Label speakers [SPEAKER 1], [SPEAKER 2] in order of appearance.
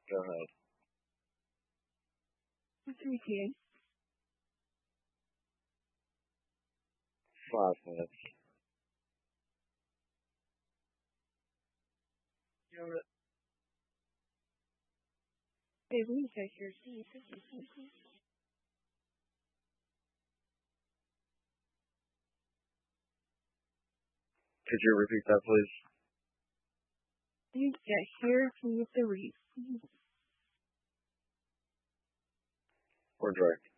[SPEAKER 1] Go ahead.
[SPEAKER 2] What's repeating?
[SPEAKER 1] 5 minutes.
[SPEAKER 2] Hey, we check your seat.
[SPEAKER 1] Could you repeat that, please?
[SPEAKER 2] You get here from the reef.
[SPEAKER 1] Or direct?